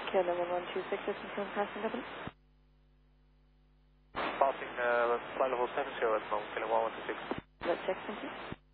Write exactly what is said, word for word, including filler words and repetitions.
Kilo one one two six, this is from passing Dublin. Passing uh, flight level seven zero at the moment, Kilo one one two six. Let's check, thank you.